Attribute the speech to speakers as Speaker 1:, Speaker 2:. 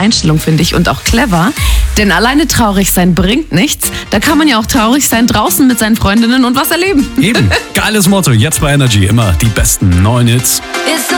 Speaker 1: Einstellung, finde ich, und auch clever. Denn alleine traurig sein bringt nichts. Da kann man ja auch traurig sein draußen mit seinen Freundinnen und was erleben.
Speaker 2: Eben, geiles Motto, jetzt bei Energy, immer die besten neuen Hits.